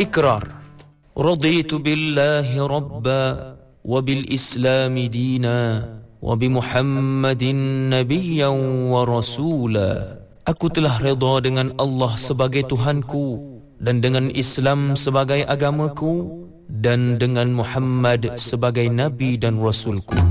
Ikrar. Raditu billahi rabba wa bil islami dina wa bi Muhammadin nabiyyan wa rasula. Aku telah redha dengan Allah sebagai Tuhanku dan dengan Islam sebagai agamaku dan dengan Muhammad sebagai nabi dan rasulku.